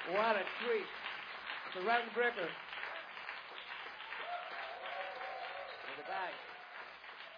What a treat. It's a round breaker. In the bag.